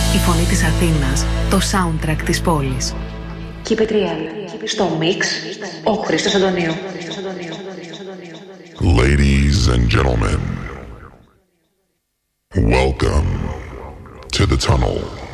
Η φωνή της Αθήνας, το soundtrack της πόλης. Keep it real. Στο mix, ο Χρήστος Αντωνίου. Ladies and gentlemen, welcome to the tunnel.